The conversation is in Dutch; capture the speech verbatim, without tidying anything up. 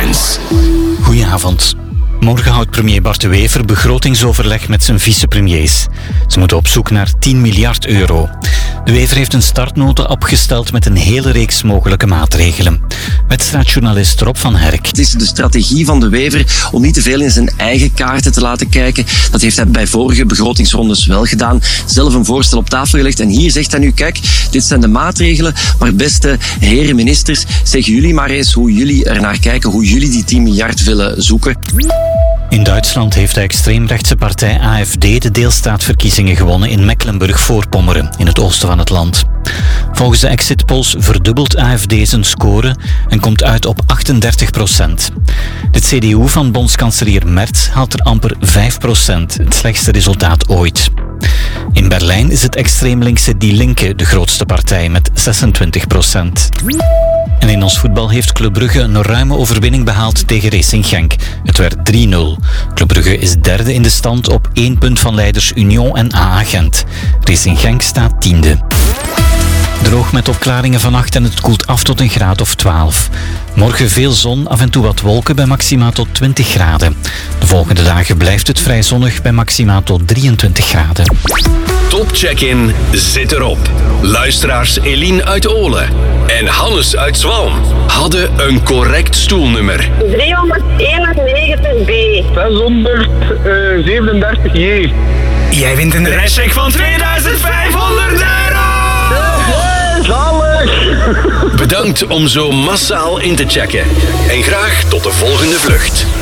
Lens. Goedenavond. Morgen houdt premier Bart de Wever begrotingsoverleg met zijn vicepremiers. Ze moeten op zoek naar tien miljard euro. De Wever heeft een startnota opgesteld met een hele reeks mogelijke maatregelen. Wedstrijdjournalist Rob van Herk. Het is de strategie van de Wever om niet te veel in zijn eigen kaarten te laten kijken. Dat heeft hij bij vorige begrotingsrondes wel gedaan. Zelf een voorstel op tafel gelegd en hier zegt hij nu, kijk, dit zijn de maatregelen. Maar beste heren ministers, zeggen jullie maar eens hoe jullie ernaar kijken, hoe jullie die tien miljard willen zoeken. In Duitsland heeft de extreemrechtse partij A F D de deelstaatverkiezingen gewonnen in Mecklenburg-Voorpommeren, in het oosten van het land. Volgens de exit polls verdubbelt A F D zijn score en komt uit op achtendertig procent. De C D U van bondskanselier Merz haalt er amper vijf procent, het slechtste resultaat ooit. In Berlijn is het extreemlinkse Die Linke de grootste partij met zesentwintig procent. En in ons voetbal heeft Club Brugge een ruime overwinning behaald tegen Racing Genk. Het werd drie nul. Club Brugge is derde in de stand op één punt van leiders Union en A A Gent. Racing Genk staat tiende. Droog met opklaringen vannacht en het koelt af tot een graad of twaalf. Morgen veel zon, af en toe wat wolken bij maxima tot twintig graden. De volgende dagen blijft het vrij zonnig bij maxima tot drieëntwintig graden. Top Check-in zit erop. Luisteraars Eline uit Olen en Hannes uit Zwalm hadden een correct stoelnummer. driehonderdeenennegentig B. zeshonderdzevenendertig J. Jij wint een reischeck van tweeduizend vijfhonderd euro! Zalig! Bedankt om zo massaal in te checken. En graag tot de volgende vlucht.